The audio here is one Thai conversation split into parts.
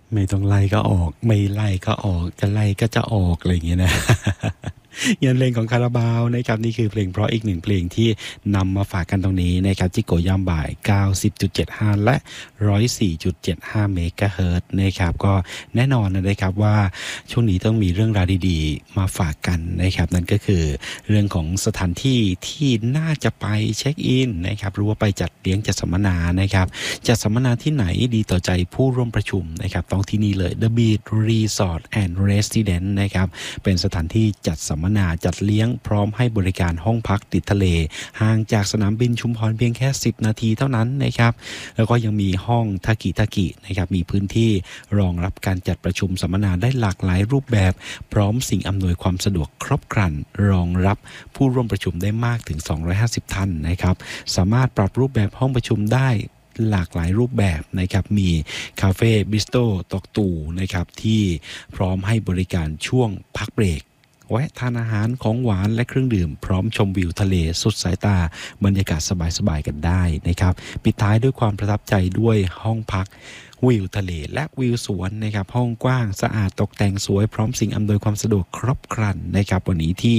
ไม่ต้องไล่ก็ออกไม่ไล่ก็ออกจะไล่ก็จะออกอะไรอย่างเงี้ยนะ งานเพลงของคาราบาวนะครับนี่คือเพลงเพราะอีกหนึ่งเพลงที่นำมาฝากกันตรงนี้นะครับจิโกยามบ่าย 90.75 และ 104.75 เมกะเฮิรตซ์นะครับก็แน่นอนนะครับว่าช่วงนี้ต้องมีเรื่องราวดีๆมาฝากกันนะครับนั่นก็คือเรื่องของสถานที่ที่น่าจะไปเช็คอินนะครับหรือว่าไปจัดเลี้ยงจัดสัมมนานะครับจัดสัมมนาที่ไหนดีต่อใจผู้ร่วมประชุมนะครับต้องที่นี่เลย The Beat Resort and Residence นะครับเป็นสถานที่จัดสัมมนาจัดเลี้ยงพร้อมให้บริการห้องพักติดทะเลห่างจากสนามบินชุมพรเพียงแค่10นาทีเท่านั้นนะครับแล้วก็ยังมีห้องทากินะครับมีพื้นที่รองรับการจัดประชุมสัมมนาได้หลากหลายรูปแบบพร้อมสิ่งอำนวยความสะดวกครบครันรองรับผู้ร่วมประชุมได้มากถึง250ท่านนะครับสามารถปรับรูปแบบห้องประชุมได้หลากหลายรูปแบบนะครับมีคาเฟ่บิสโตรตอกตู่นะครับที่พร้อมให้บริการช่วงพักเบรกแวะทานอาหารของหวานและเครื่องดื่มพร้อมชมวิวทะเลสุดสายตาบรรยากาศสบายๆกันได้นะครับปิดท้ายด้วยความประทับใจด้วยห้องพักวิวทะเลและวิวสวนนะครับห้องกว้างสะอาดตกแต่งสวยพร้อมสิ่งอำนวยความสะดวกครบครันนะครับวันนี้ที่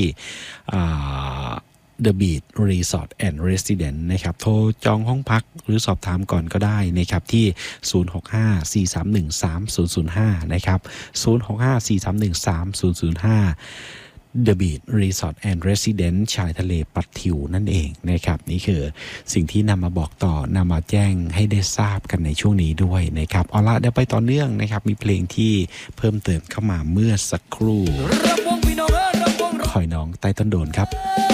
The Beat Resort and Residence นะครับโทรจองห้องพักหรือสอบถามก่อนก็ได้นะครับที่ 065-431-3005 นะครับ 065-431-3005 The Beat Resort and Residence ชายทะเลปัดถิวนั่นเองนะครับนี่คือสิ่งที่นำมาบอกต่อนำมาแจ้งให้ได้ทราบกันในช่วงนี้ด้วยนะครับเอาละเดี๋ยวไปต่อเนื่องนะครับมีเพลงที่เพิ่มเติมเข้ามาเมื่อสักครู่คอยน้องใต้ต้นโดนครับ